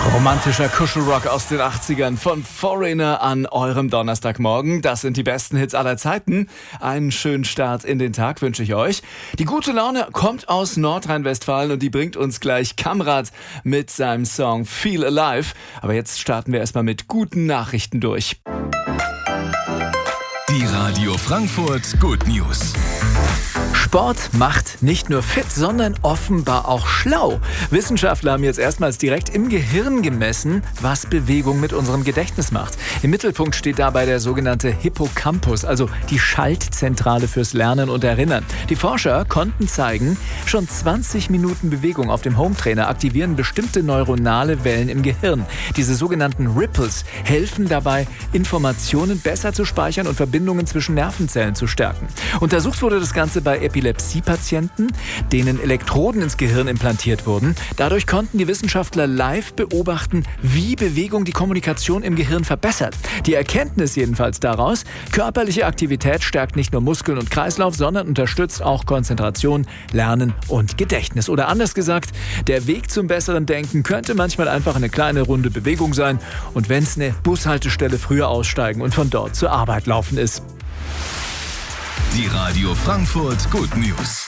Romantischer Kuschelrock aus den 80ern von Foreigner an eurem Donnerstagmorgen. Das sind die besten Hits aller Zeiten. Einen schönen Start in den Tag wünsche ich euch. Die gute Laune kommt aus Nordrhein-Westfalen und die bringt uns gleich Kamrat mit seinem Song Feel Alive. Aber jetzt starten wir erstmal mit guten Nachrichten durch. Die Radio Frankfurt Good News. Sport macht nicht nur fit, sondern offenbar auch schlau. Wissenschaftler haben jetzt erstmals direkt im Gehirn gemessen, was Bewegung mit unserem Gedächtnis macht. Im Mittelpunkt steht dabei der sogenannte Hippocampus, also die Schaltzentrale fürs Lernen und Erinnern. Die Forscher konnten zeigen, schon 20 Minuten Bewegung auf dem Hometrainer aktivieren bestimmte neuronale Wellen im Gehirn. Diese sogenannten Ripples helfen dabei, Informationen besser zu speichern und Verbindungen zwischen Nervenzellen zu stärken. Untersucht wurde das Ganze bei Epilepsie-Patienten, denen Elektroden ins Gehirn implantiert wurden. Dadurch konnten die Wissenschaftler live beobachten, wie Bewegung die Kommunikation im Gehirn verbessert. Die Erkenntnis jedenfalls daraus: körperliche Aktivität stärkt nicht nur Muskeln und Kreislauf, sondern unterstützt auch Konzentration, Lernen und Gedächtnis. Oder anders gesagt, der Weg zum besseren Denken könnte manchmal einfach eine kleine runde Bewegung sein und wenn es eine Bushaltestelle früher aussteigen und von dort zur Arbeit laufen ist. Die Radio Frankfurt Good News.